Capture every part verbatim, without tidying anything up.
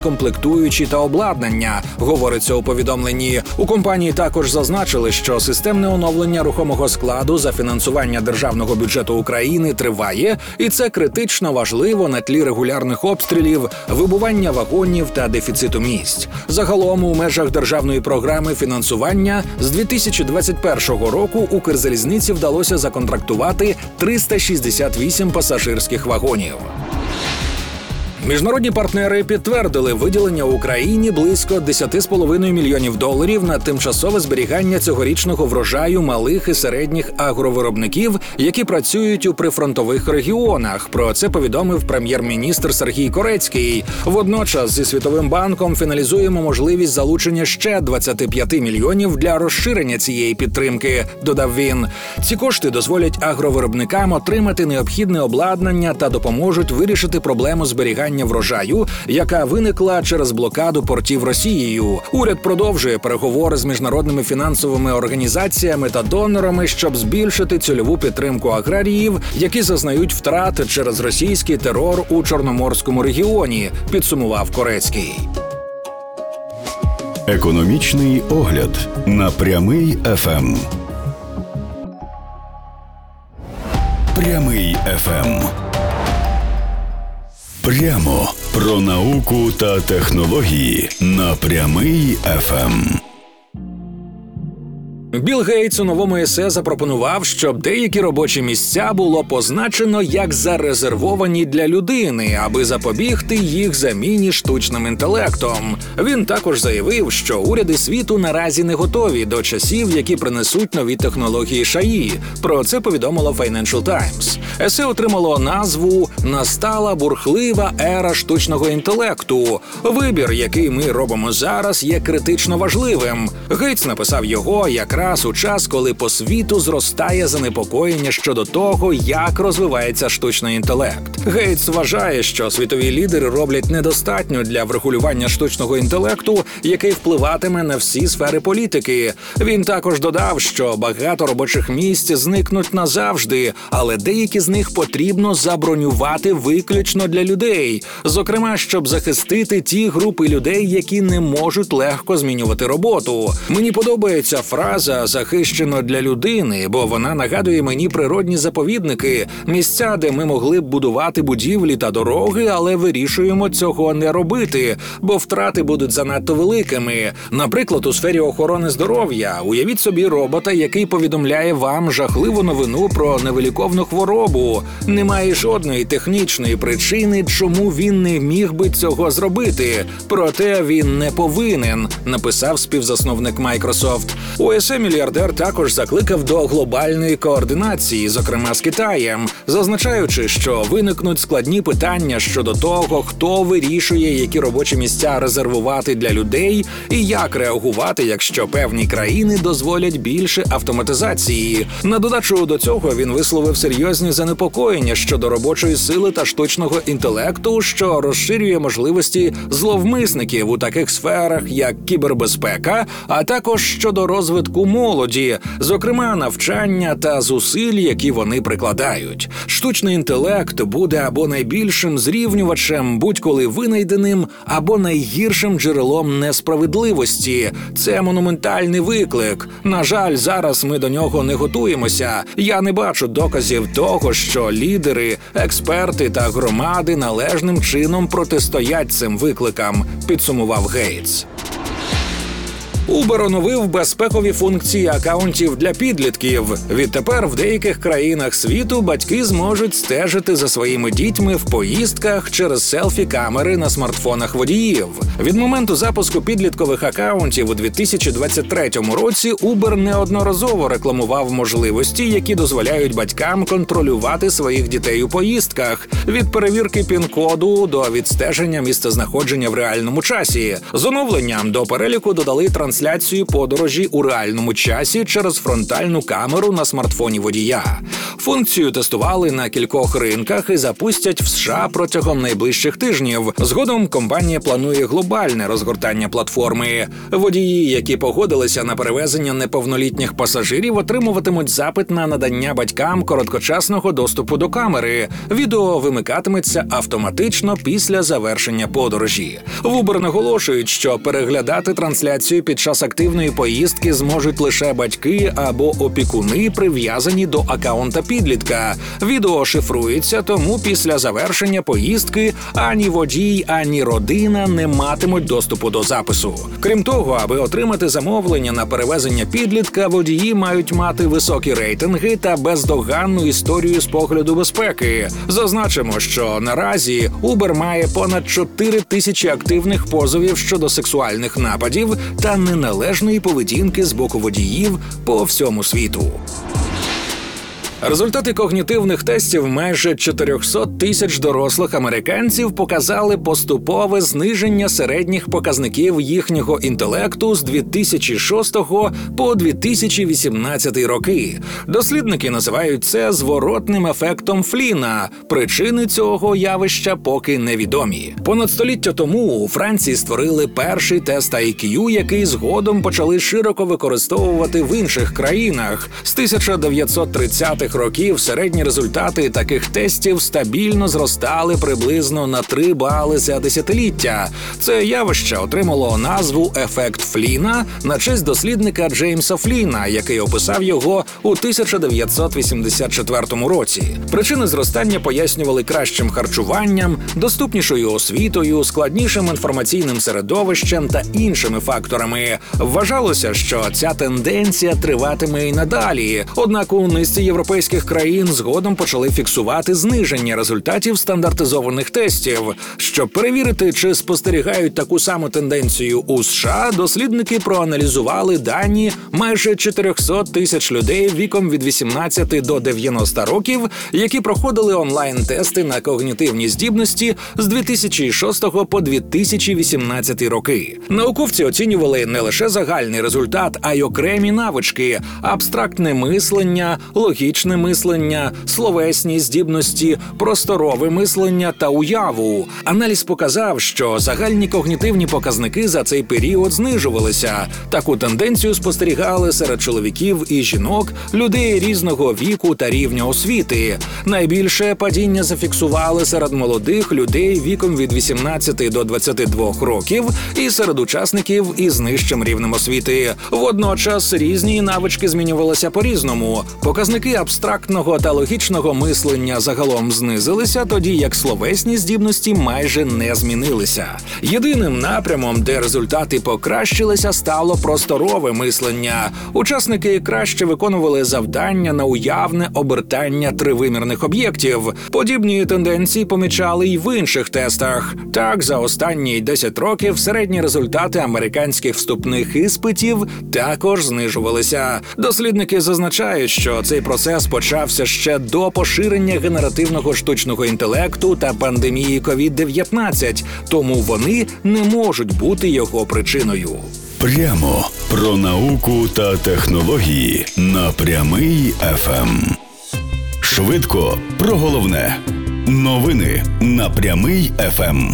комплектуючі та обладнання, говориться у повідомленні. У компанії також зазначили, що системне оновлення рухомого складу за фінансування державного бюджету України триває, і це критично важливо на тлі регулярних обстрілів, вибування вагонів та дефіциту місць. Загалом у межах державної програми фінансування з дві тисячі двадцять першого року Укрзалізниці вдалося законтрактувати триста шістдесят вісім пасажирських вагонів. Міжнародні партнери підтвердили виділення Україні близько десять цілих п'ять десятих мільйонів доларів на тимчасове зберігання цьогорічного врожаю малих і середніх агровиробників, які працюють у прифронтових регіонах. Про це повідомив прем'єр-міністр Сергій Корецький. Водночас зі Світовим банком фіналізуємо можливість залучення ще двадцять п'ять мільйонів для розширення цієї підтримки, додав він. Ці кошти дозволять агровиробникам отримати необхідне обладнання та допоможуть вирішити проблему зберігання врожаю, яка виникла через блокаду портів Росією. Уряд продовжує переговори з міжнародними фінансовими організаціями та донорами, щоб збільшити цільову підтримку аграріїв, які зазнають втрат через російський терор у Чорноморському регіоні, підсумував Корецький. Економічний огляд на Прямий еф ем. Прямий еф ем. Прямо про науку та технології на Прямий еф ем. Білл Гейтс у новому есе запропонував, щоб деякі робочі місця було позначено як зарезервовані для людини, аби запобігти їх заміні штучним інтелектом. Він також заявив, що уряди світу наразі не готові до часів, які принесуть нові технології ШАІ. Про це повідомило Financial Times. Есе отримало назву «Настала бурхлива ера штучного інтелекту». Вибір, який ми робимо зараз, є критично важливим. Гейтс написав його якраз у час, коли по світу зростає занепокоєння щодо того, як розвивається штучний інтелект. Гейтс вважає, що світові лідери роблять недостатньо для врегулювання штучного інтелекту, який впливатиме на всі сфери політики. Він також додав, що багато робочих місць зникнуть назавжди, але деякі з них потрібно забронювати виключно для людей. Зокрема, щоб захистити ті групи людей, які не можуть легко змінювати роботу. Мені подобається фраза «захищено для людини», бо вона нагадує мені природні заповідники, місця, де ми могли б будувати будівлі та дороги, але вирішуємо цього не робити, бо втрати будуть занадто великими. Наприклад, у сфері охорони здоров'я. Уявіть собі робота, який повідомляє вам жахливу новину про невиліковну хворобу. Немає жодної технічної причини, чому він не міг би цього зробити. Проте він не повинен, написав співзасновник Microsoft. У есе мільярдер також закликав до глобальної координації, зокрема з Китаєм, зазначаючи, що виникнуть складні питання щодо того, хто вирішує, які робочі місця резервувати для людей і як реагувати, якщо певні країни дозволять більше автоматизації. На додачу до цього він висловив серйозні занепокоєння щодо робочої сили та штучного інтелекту, що розширює можливості зловмисників у таких сферах, як кібербезпека, а також щодо розвитку молоді, зокрема навчання та зусиль, які вони прикладають. Штучний інтелект буде або найбільшим зрівнювачем, будь-коли винайденим, або найгіршим джерелом несправедливості. Це монументальний виклик. На жаль, зараз ми до нього не готуємося. Я не бачу доказів того, що лідери, експерти та громади належним чином протистоять цим викликам, підсумував Гейтс. Uber оновив безпекові функції акаунтів для підлітків. Відтепер в деяких країнах світу батьки зможуть стежити за своїми дітьми в поїздках через селфі-камери на смартфонах водіїв. Від моменту запуску підліткових акаунтів у дві тисячі двадцять третьому році Uber неодноразово рекламував можливості, які дозволяють батькам контролювати своїх дітей у поїздках. Від перевірки пін-коду до відстеження місцезнаходження в реальному часі. З оновленням до переліку додали трансляцію трансляцію подорожі у реальному часі через фронтальну камеру на смартфоні водія. Функцію тестували на кількох ринках і запустять в США протягом найближчих тижнів. Згодом компанія планує глобальне розгортання платформи. Водії, які погодилися на перевезення неповнолітніх пасажирів, отримуватимуть запит на надання батькам короткочасного доступу до камери. Відео вимикатиметься автоматично після завершення подорожі. В Uber наголошують, що переглядати трансляцію під час активної поїздки зможуть лише батьки або опікуни, прив'язані до акаунта підлітка. Відео шифрується, тому після завершення поїздки ані водій, ані родина не матимуть доступу до запису. Крім того, аби отримати замовлення на перевезення підлітка, водії мають мати високі рейтинги та бездоганну історію з погляду безпеки. Зазначимо, що наразі Uber має понад чотири тисячі активних позовів щодо сексуальних нападів та неналежної поведінки з боку водіїв по всьому світу. Результати когнітивних тестів майже чотириста тисяч дорослих американців показали поступове зниження середніх показників їхнього інтелекту з дві тисячі шостого по дві тисячі вісімнадцятий роки. Дослідники називають це зворотним ефектом Фліна. Причини цього явища поки невідомі. Понад століття тому у Франції створили перший тест ай к'ю, який згодом почали широко використовувати в інших країнах. З тисяча дев'ятсот тридцятих років середні результати таких тестів стабільно зростали приблизно на три бали за десятиліття. Це явище отримало назву «ефект Фліна» на честь дослідника Джеймса Фліна, який описав його у тисяча дев'ятсот вісімдесят четвертому році. Причини зростання пояснювали кращим харчуванням, доступнішою освітою, складнішим інформаційним середовищем та іншими факторами. Вважалося, що ця тенденція триватиме і надалі. Однак у низці європейських країн згодом почали фіксувати зниження результатів стандартизованих тестів. Щоб перевірити, чи спостерігають таку саму тенденцію у США, дослідники проаналізували дані майже чотириста тисяч людей віком від вісімнадцяти до дев'яноста років, які проходили онлайн-тести на когнітивні здібності з дві тисячі шостого по дві тисячі вісімнадцятий роки. Науковці оцінювали не лише загальний результат, а й окремі навички – абстрактне мислення, логічне мислення, словесні здібності, просторове мислення та уяву. Аналіз показав, що загальні когнітивні показники за цей період знижувалися. Таку тенденцію спостерігали серед чоловіків і жінок, людей різного віку та рівня освіти. Найбільше падіння зафіксували серед молодих людей віком від вісімнадцяти до двадцяти двох років і серед учасників із нижчим рівнем освіти. Водночас різні навички змінювалися по-різному. Показники абстрактного та логічного мислення загалом знизилися, тоді як словесні здібності майже не змінилися. Єдиним напрямом, де результати покращилися, стало просторове мислення. Учасники краще виконували завдання на уявне обертання тривимірних об'єктів. Подібні тенденції помічали й в інших тестах. Так, за останні десять років середні результати американських вступних іспитів також знижувалися. Дослідники зазначають, що цей процес почався ще до поширення генеративного штучного інтелекту та пандемії ковід дев'ятнадцять, тому вони не можуть бути його причиною. Прямо про науку та технології на Прямий еф ем. Швидко про головне. Новини на Прямий еф ем.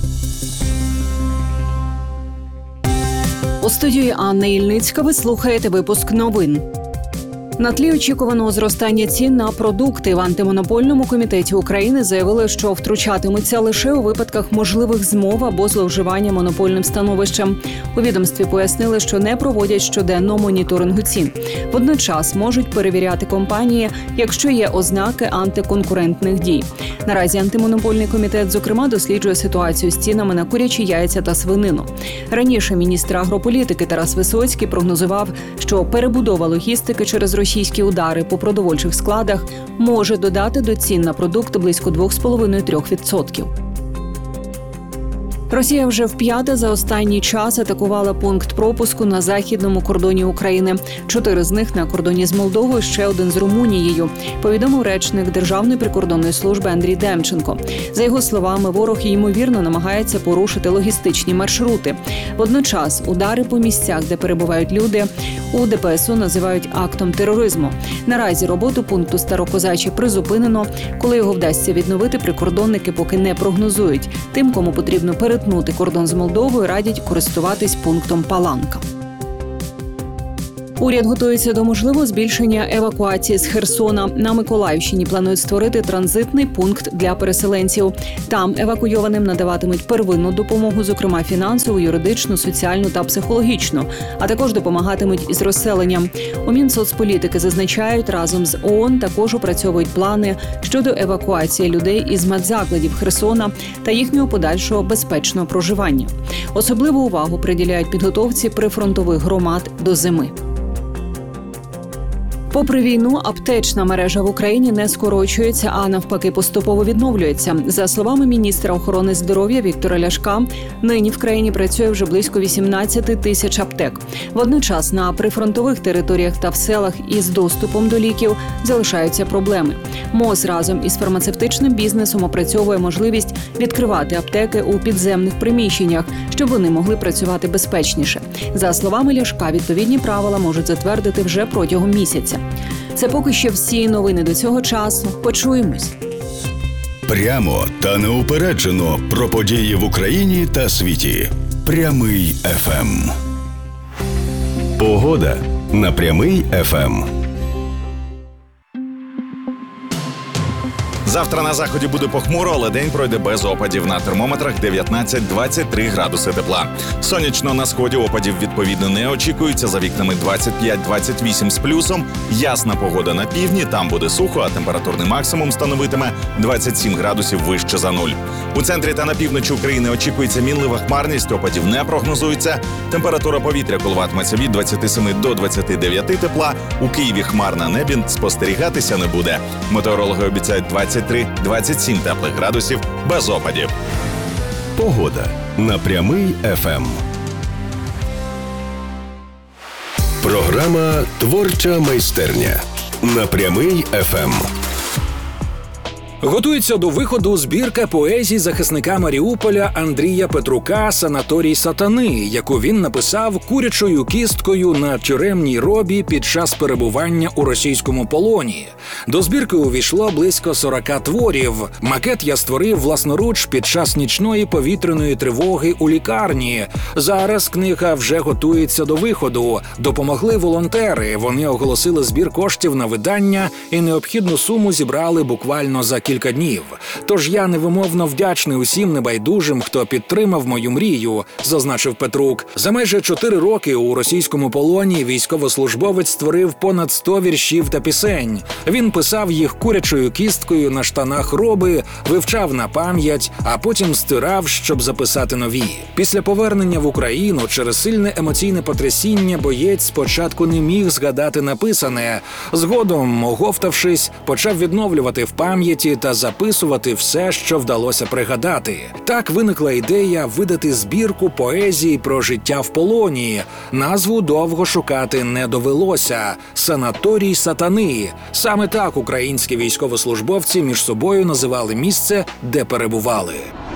У студії Анна Ільницька ви слухаєте випуск новин. На тлі очікуваного зростання цін на продукти в Антимонопольному комітеті України заявили, що втручатимуться лише у випадках можливих змов або зловживання монопольним становищем. У відомстві пояснили, що не проводять щоденного моніторингу цін. Водночас можуть перевіряти компанії, якщо є ознаки антиконкурентних дій. Наразі Антимонопольний комітет, зокрема, досліджує ситуацію з цінами на курячі яйця та свинину. Раніше міністр агрополітики Тарас Висоцький прогнозував, що перебудова логістики через російські удари по продовольчих складах може додати до цін на продукти близько два з половиною - три відсотки. Росія вже вп'яте за останній час атакувала пункт пропуску на західному кордоні України. Чотири з них на кордоні з Молдовою, ще один з Румунією, повідомив речник Державної прикордонної служби Андрій Демченко. За його словами, ворог ймовірно намагається порушити логістичні маршрути. Водночас удари по місцях, де перебувають люди, у ДПСУ називають актом тероризму. Наразі роботу пункту Старокозачі призупинено. Коли його вдасться відновити, прикордонники поки не прогнозують. Тим, кому потрібно перетнути кордон з Молдовою, радять користуватись пунктом Паланка. Уряд готується до можливого збільшення евакуації з Херсона. На Миколаївщині планують створити транзитний пункт для переселенців. Там евакуйованим надаватимуть первинну допомогу, зокрема фінансову, юридичну, соціальну та психологічну, а також допомагатимуть із розселенням. У Мінсоцполітики зазначають, разом з ООН також опрацьовують плани щодо евакуації людей із медзакладів Херсона та їхнього подальшого безпечного проживання. Особливу увагу приділяють підготовці прифронтових громад до зими. Попри війну, аптечна мережа в Україні не скорочується, а навпаки поступово відновлюється. За словами міністра охорони здоров'я Віктора Ляшка, нині в країні працює вже близько вісімнадцять тисяч аптек. Водночас на прифронтових територіях та в селах із доступом до ліків залишаються проблеми. МОЗ разом із фармацевтичним бізнесом опрацьовує можливість відкривати аптеки у підземних приміщеннях, щоб вони могли працювати безпечніше. За словами Ляшка, відповідні правила можуть затвердити вже протягом місяця. Це поки що всі новини до цього часу. Почуємось. Прямо та неупереджено про події в Україні та світі. Прямий еф ем. Погода на Прямий еф ем. Завтра на заході буде похмуро, але день пройде без опадів. На термометрах дев'ятнадцять - двадцять три градуси тепла. Сонячно на сході опадів відповідно не очікується. За вікнами двадцять п'ять - двадцять вісім з плюсом. Ясна погода на півдні, там буде сухо, а температурний максимум становитиме двадцять сім градусів вище за нуль. У центрі та на півночі України очікується мінлива хмарність, опадів не прогнозується. Температура повітря коливатиметься від двадцяти семи до двадцяти дев'яти тепла. У Києві хмар на небі, спостерігатися не буде. Метеорологи обіцяють двадцять три - двадцять сім теплих градусів без опадів. Погода на Прямий еф ем. Програма «Творча майстерня» на Прямий еф ем. Готується до виходу збірка поезій захисника Маріуполя Андрія Петрука «Санаторій сатани», яку він написав курячою кісткою на тюремній робі під час перебування у російському полоні. До збірки увійшло близько сорока творів. Макет я створив власноруч під час нічної повітряної тривоги у лікарні. Зараз книга вже готується до виходу. Допомогли волонтери. Вони оголосили збір коштів на видання і необхідну суму зібрали буквально за кілька днів. Тож я невимовно вдячний усім небайдужим, хто підтримав мою мрію, зазначив Петрук. За майже чотири роки у російському полоні військовослужбовець створив понад сто віршів та пісень. Він писав їх курячою кісткою на штанах роби, вивчав на пам'ять, а потім стирав, щоб записати нові. Після повернення в Україну через сильне емоційне потрясіння боєць спочатку не міг згадати написане. Згодом, оговтавшись, почав відновлювати в пам'яті та записувати все, що вдалося пригадати. Так виникла ідея видати збірку поезії про життя в полоні. Назву довго шукати не довелося – «Санаторій сатани». Саме так українські військовослужбовці між собою називали місце, де перебували.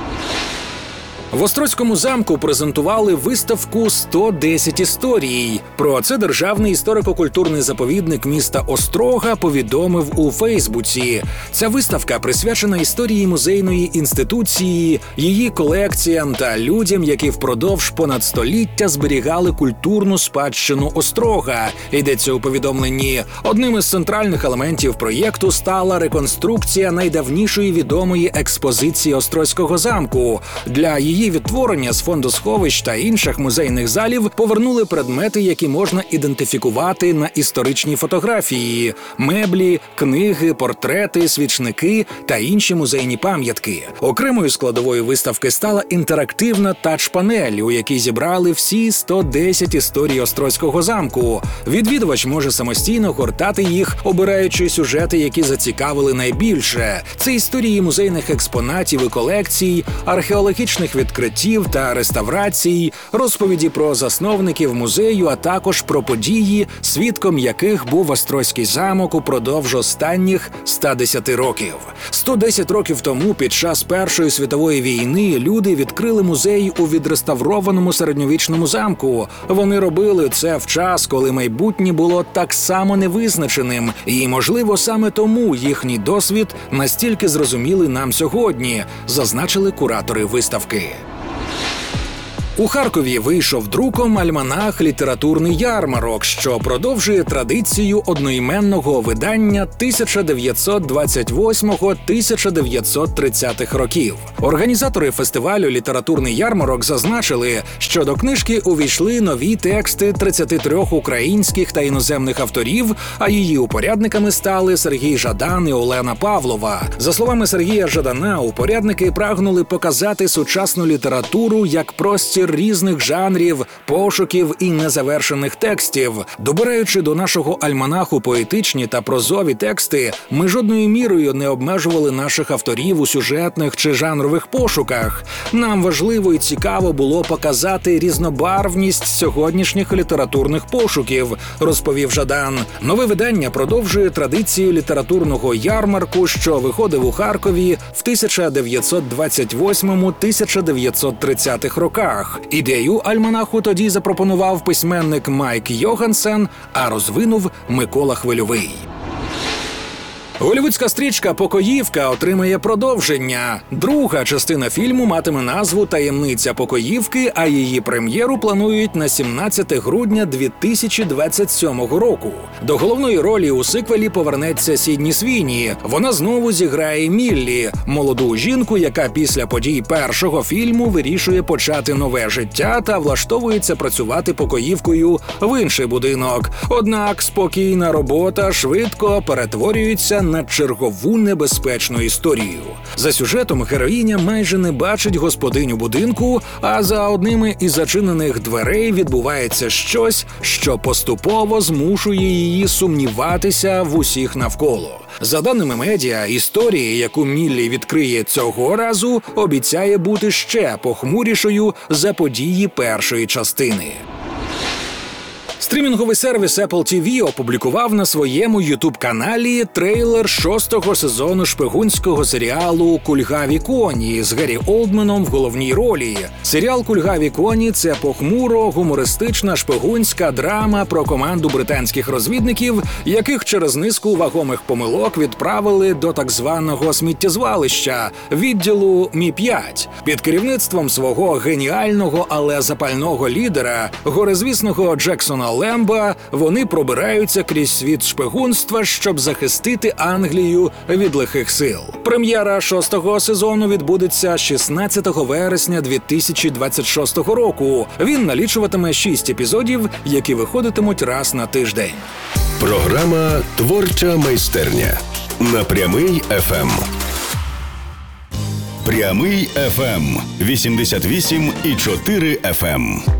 В Острозькому замку презентували виставку «сто десять історій». Про це Державний історико-культурний заповідник міста Острога повідомив у Фейсбуці. Ця виставка присвячена історії музейної інституції, її колекціям та людям, які впродовж понад століття зберігали культурну спадщину Острога. Йдеться у повідомленні. Одним із центральних елементів проєкту стала реконструкція найдавнішої відомої експозиції Острозького замку. Для її Її відтворення з фондосховищ та інших музейних залів повернули предмети, які можна ідентифікувати на історичній фотографії – меблі, книги, портрети, свічники та інші музейні пам'ятки. Окремою складовою виставки стала інтерактивна тач-панель, у якій зібрали всі сто десять історій Острозького замку. Відвідувач може самостійно гортати їх, обираючи сюжети, які зацікавили найбільше. Це історії музейних експонатів і колекцій, археологічних відтворень, відкриттів та реставрацій, розповіді про засновників музею, а також про події, свідком яких був Острозький замок упродовж останніх ста десяти років. сто десять років тому, під час Першої світової війни, люди відкрили музей у відреставрованому середньовічному замку. Вони робили це в час, коли майбутнє було так само невизначеним, і, можливо, саме тому їхній досвід настільки зрозумілий нам сьогодні, зазначили куратори виставки. У Харкові вийшов друком альманах «Літературний ярмарок», що продовжує традицію одноіменного видання тисяча дев'ятсот двадцять восьмого - тисяча дев'ятсот тридцятих років. Організатори фестивалю «Літературний ярмарок» зазначили, що до книжки увійшли нові тексти тридцяти трьох українських та іноземних авторів, а її упорядниками стали Сергій Жадан і Олена Павлова. За словами Сергія Жадана, упорядники прагнули показати сучасну літературу як простір різних жанрів, пошуків і незавершених текстів. Добираючи до нашого альманаху поетичні та прозові тексти, ми жодною мірою не обмежували наших авторів у сюжетних чи жанрових пошуках. Нам важливо і цікаво було показати різнобарвність сьогоднішніх літературних пошуків, розповів Жадан. Нове видання продовжує традицію літературного ярмарку, що виходив у Харкові в тисяча дев'ятсот двадцять восьмому - тисяча дев'ятсот тридцятих роках. Ідею альманаху тоді запропонував письменник Майк Йогансен, а розвинув Микола Хвильовий. Голлівудська стрічка «Покоївка» отримає продовження. Друга частина фільму матиме назву «Таємниця покоївки», а її прем'єру планують на сімнадцяте грудня дві тисячі двадцять сьомого року. До головної ролі у сиквелі повернеться Сідні Свіні. Вона знову зіграє Міллі, молоду жінку, яка після подій першого фільму вирішує почати нове життя та влаштовується працювати покоївкою в інший будинок. Однак спокійна робота швидко перетворюється на чергову небезпечну історію. За сюжетом героїня майже не бачить господиню будинку, а за одними із зачинених дверей відбувається щось, що поступово змушує її сумніватися в усіх навколо. За даними медіа, історія, яку Міллі відкриє цього разу, обіцяє бути ще похмурішою за події першої частини. Стрімінговий сервіс Apple ті ві опублікував на своєму ютуб-каналі трейлер шостого сезону шпигунського серіалу «Кульгаві коні» з Гаррі Олдменом в головній ролі. Серіал «Кульгаві коні» – це похмуро-гумористична шпигунська драма про команду британських розвідників, яких через низку вагомих помилок відправили до так званого сміттєзвалища – відділу Мі п'ять. Під керівництвом свого геніального, але запального лідера, горизвісного Джексона Лемба, вони пробираються крізь світ шпигунства, щоб захистити Англію від лихих сил. Прем'єра шостого сезону відбудеться шістнадцятого вересня дві тисячі двадцять шостого року. Він налічуватиме шість епізодів, які виходитимуть раз на тиждень. Програма «Творча майстерня» на Прямий еф ем. Прямий еф ем вісімдесят вісім і чотири еф ем.